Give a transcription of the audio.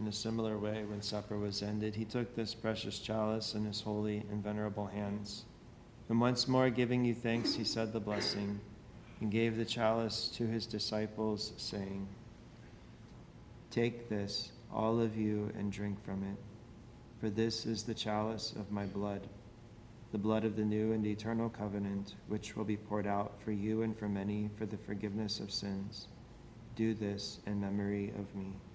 In a similar way, when supper was ended, he took this precious chalice in his holy and venerable hands. And once more giving you thanks, he said the blessing and gave the chalice to his disciples, saying, "Take this, all of you, and drink from it. For this is the chalice of my blood, the blood of the new and eternal covenant, which will be poured out for you and for many for the forgiveness of sins. Do this in memory of me."